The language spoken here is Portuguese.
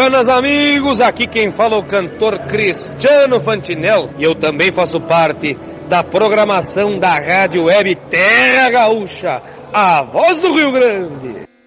Buenas amigos, aqui quem fala é o cantor Cristiano Fantinel e eu também faço parte da programação da Rádio Web Terra Gaúcha, a voz do Rio Grande.